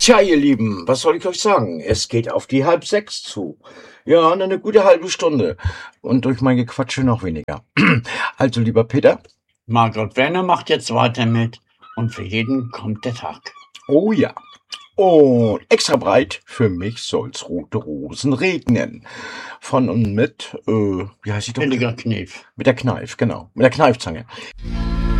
Tja, ihr Lieben, was soll ich euch sagen? Es geht auf die 5:30 zu. Ja, eine gute halbe Stunde. Und durch mein Gequatsche noch weniger. Also, lieber Peter. Margot Werner macht jetzt weiter mit und für jeden kommt der Tag. Oh ja. Und extra breit, für mich soll's rote Rosen regnen. Von und mit, wie heißt die doch? Hildegard Knef. Mit der Kneif, genau. Mit der Kneifzange.